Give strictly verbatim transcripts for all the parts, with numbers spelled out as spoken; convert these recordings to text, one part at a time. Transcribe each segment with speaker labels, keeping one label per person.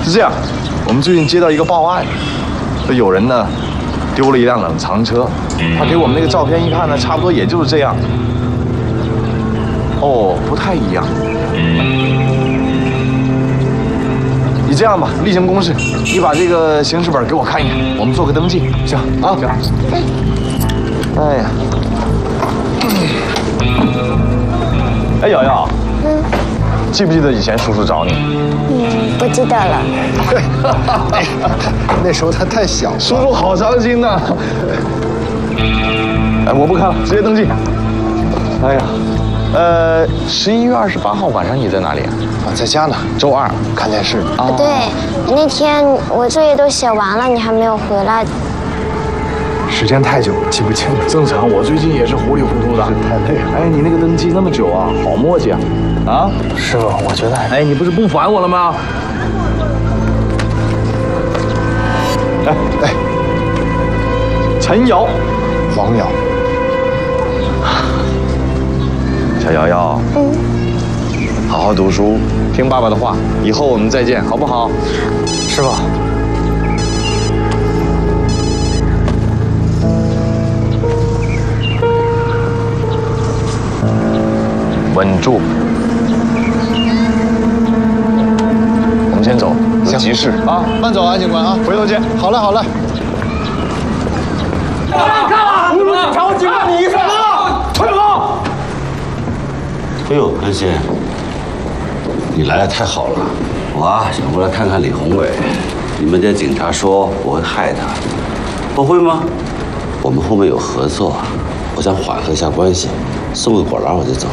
Speaker 1: 是这样，我们最近接到一个报案，说有人呢丢了一辆冷藏车，他给我们那个照片一看呢，差不多也就是这样。哦，不太一样。你这样吧，例行公事，你把这个行驶本给我看一看，我们做个登记，行啊？行。哎呀，哎，瑶瑶，嗯，记不记得以前叔叔找你？
Speaker 2: 嗯，不记得了。
Speaker 3: 那时候他太小了，
Speaker 1: 叔叔好伤心呐。哎，我不看了，直接登记。哎呀，呃，十一月二十八号晚上你在哪里啊？
Speaker 3: 啊，在家呢，
Speaker 1: 周二
Speaker 3: 看电视。
Speaker 2: 不对，那天我作业都写完了，你还没有回来。
Speaker 3: 时间太久，记不清了。
Speaker 1: 正常，我最近也是糊里糊涂的，
Speaker 3: 太累了。
Speaker 1: 哎，你那个登记那么久啊，好磨叽啊！啊，
Speaker 3: 师傅，我觉得，
Speaker 1: 哎，你不是不烦我了吗？哎哎，陈瑶，
Speaker 3: 黄瑶，
Speaker 1: 小瑶瑶，嗯，好好读书，听爸爸的话，以后我们再见，好不好？
Speaker 3: 师傅。
Speaker 1: 稳住，我们先走，有急事啊！
Speaker 3: 慢走啊，警官啊！
Speaker 1: 回头见。
Speaker 3: 好嘞，好嘞。
Speaker 4: 看看，无论警察，警官你一个啊！退后！
Speaker 5: 哎呦，安心，你来的太好了，我啊想过来看看李宏伟。你们家警察说我会害他，我会吗？我们后面有合作，我想缓和一下关系，送个果篮我就走。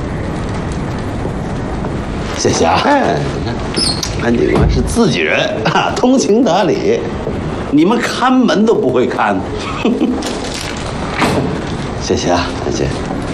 Speaker 5: 谢谢啊！哎，你看，安警官是自己人，通情达理，你们看门都不会看。谢谢啊，安心。